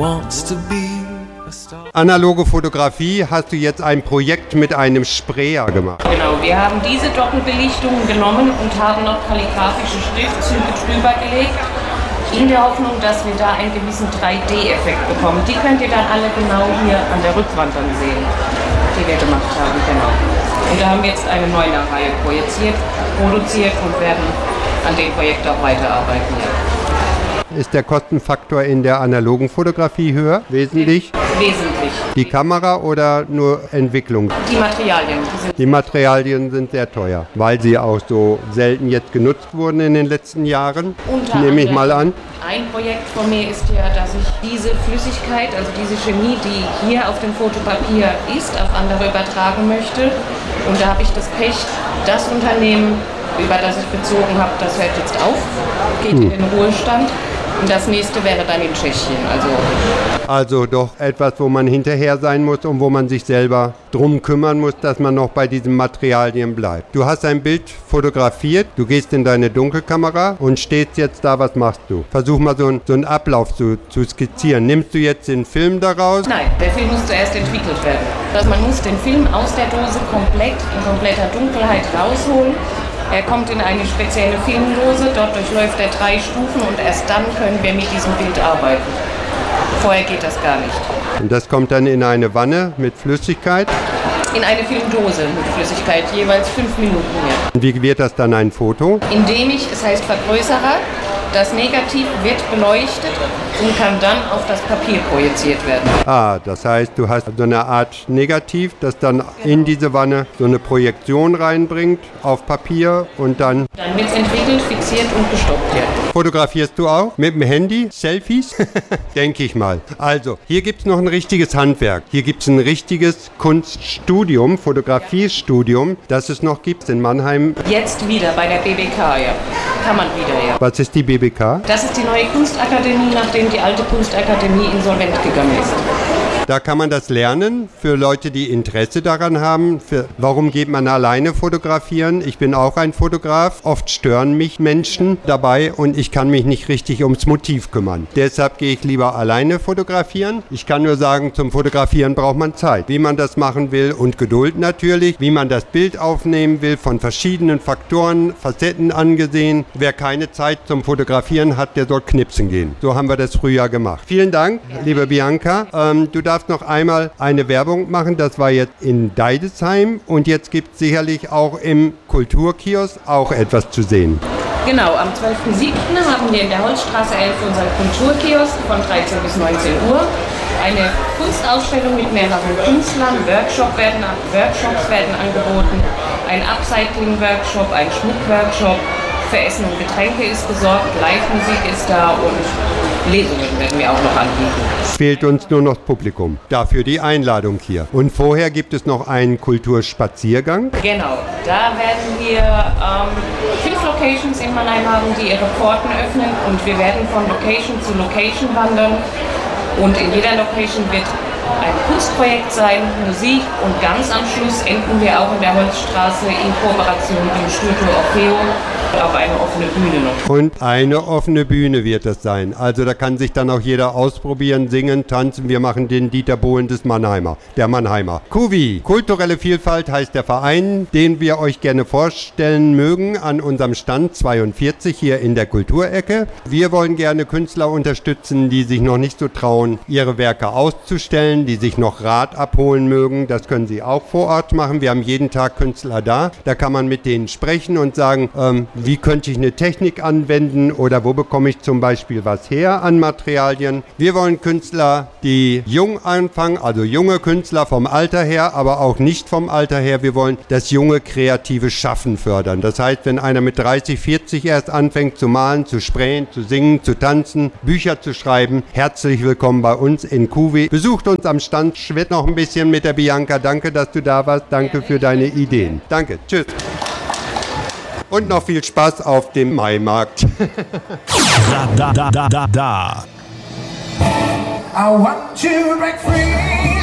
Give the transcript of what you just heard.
wants to be a star. Analoge Fotografie hast du jetzt ein Projekt mit einem Sprayer gemacht. Genau, wir haben diese Doppelbelichtungen genommen und haben noch kalligraphische Schriftzüge drüber gelegt, in der Hoffnung, dass wir da einen gewissen 3D-Effekt bekommen. Die könnt ihr dann alle genau hier an der Rückwand dann sehen, die wir gemacht haben. Genau. Und da haben wir jetzt eine neue Reihe projiziert, produziert und werden an dem Projekt auch weiterarbeiten. Ja. Ist der Kostenfaktor in der analogen Fotografie höher? Wesentlich? Wesentlich. Die Kamera oder nur Entwicklung? Die Materialien. Die Materialien sind sehr teuer, weil sie auch so selten jetzt genutzt wurden in den letzten Jahren. Nehme ich mal an. Ein Projekt von mir ist ja, dass ich diese Flüssigkeit, also diese Chemie, die hier auf dem Fotopapier ist, auf andere übertragen möchte. Und da habe ich das Pech, das Unternehmen, über das ich bezogen habe, das hört jetzt auf, geht in den Ruhestand. Und das nächste wäre dann in Tschechien. Also doch etwas, wo man hinterher sein muss und wo man sich selber drum kümmern muss, dass man noch bei diesen Materialien bleibt. Du hast ein Bild fotografiert, du gehst in deine Dunkelkamera und stehst jetzt da, was machst du? Versuch mal so einen Ablauf zu skizzieren. Nimmst du jetzt den Film daraus? Nein, der Film muss zuerst entwickelt werden. Also man muss den Film aus der Dose komplett, in kompletter Dunkelheit rausholen. Er kommt in eine spezielle Filmdose, dort durchläuft er 3 Stufen und erst dann können wir mit diesem Bild arbeiten. Vorher geht das gar nicht. Und das kommt dann in eine Wanne mit Flüssigkeit? In eine Filmdose mit Flüssigkeit, jeweils 5 Minuten mehr. Und wie wird das dann ein Foto? Indem ich, es heißt Vergrößerer, das Negativ wird beleuchtet und kann dann auf das Papier projiziert werden. Das heißt, du hast so eine Art Negativ, das dann in diese Wanne so eine Projektion reinbringt auf Papier und dann... Dann wird es entwickelt, fixiert und gestoppt, ja. Fotografierst du auch mit dem Handy? Selfies? Denke ich mal. Also, hier gibt es noch ein richtiges Handwerk. Hier gibt es ein richtiges Kunststudium, Fotografiestudium, das es noch gibt in Mannheim. Jetzt wieder bei der BBK, ja. Kann man wieder, ja. Was ist die BBK? Das ist die neue Kunstakademie, nachdem die alte Kunstakademie insolvent gegangen ist. Da kann man das lernen für Leute, die Interesse daran haben. Warum geht man alleine fotografieren? Ich bin auch ein Fotograf. Oft stören mich Menschen dabei und ich kann mich nicht richtig ums Motiv kümmern. Deshalb gehe ich lieber alleine fotografieren. Ich kann nur sagen, zum Fotografieren braucht man Zeit. Wie man das machen will und Geduld natürlich. Wie man das Bild aufnehmen will, von verschiedenen Faktoren, Facetten angesehen. Wer keine Zeit zum Fotografieren hat, der soll knipsen gehen. So haben wir das früher gemacht. Vielen Dank, liebe Bianca. Du darfst noch einmal eine Werbung machen. Das war jetzt in Deidesheim und jetzt gibt es sicherlich auch im Kulturkiosk auch etwas zu sehen. Genau, am 12.07. haben wir in der Holzstraße 11 unseren Kulturkiosk von 13 bis 19 Uhr. Eine Kunstausstellung mit mehreren Künstlern, Workshops werden angeboten, ein Upcycling-Workshop, ein Schmuck-Workshop, für Essen und Getränke ist gesorgt, Live-Musik ist da und Lesungen werden wir auch noch anbieten. Fehlt uns nur noch das Publikum. Dafür die Einladung hier. Und vorher gibt es noch einen Kulturspaziergang. Genau, da werden wir 5 Locations in Mannheim haben, die ihre Pforten öffnen und wir werden von Location zu Location wandern. Und in jeder Location wird ein Kunstprojekt sein, Musik und ganz am Schluss enden wir auch in der Holzstraße in Kooperation mit dem Studio Orfeo auf eine offene Bühne noch. Und eine offene Bühne wird das sein. Also da kann sich dann auch jeder ausprobieren, singen, tanzen. Wir machen den Dieter Bohlen der Mannheimer. KUVI, kulturelle Vielfalt heißt der Verein, den wir euch gerne vorstellen mögen an unserem Stand 42 hier in der Kulturecke. Wir wollen gerne Künstler unterstützen, die sich noch nicht so trauen, ihre Werke auszustellen, die sich noch Rat abholen mögen. Das können sie auch vor Ort machen. Wir haben jeden Tag Künstler da. Da kann man mit denen sprechen und sagen, wie könnte ich eine Technik anwenden oder wo bekomme ich zum Beispiel was her an Materialien. Wir wollen Künstler, die jung anfangen, also junge Künstler vom Alter her, aber auch nicht vom Alter her. Wir wollen das junge kreative Schaffen fördern. Das heißt, wenn einer mit 30, 40 erst anfängt zu malen, zu sprayen, zu singen, zu tanzen, Bücher zu schreiben, herzlich willkommen bei uns in KUVI. Besucht uns am Stand, schwätzt noch ein bisschen mit der Bianca. Danke, dass du da warst. Danke für deine Ideen. Danke. Tschüss. Und noch viel Spaß auf dem Maimarkt. Da. I want to break free.